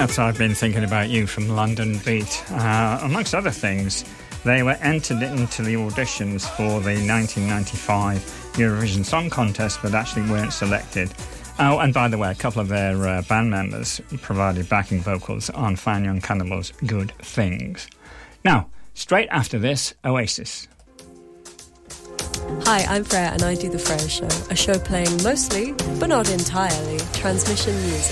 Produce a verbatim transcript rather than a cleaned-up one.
That's I've Been Thinking About You from London Beat. Uh, amongst other things, they were entered into the auditions for the nineteen ninety-five Eurovision Song Contest, but actually weren't selected. Oh, and by the way, a couple of their uh, band members provided backing vocals on Fine Young Cannibals' Good Things. Now, straight after this, Oasis. Hi, I'm Freya and I do The Freya Show, a show playing mostly, but not entirely, transmission music.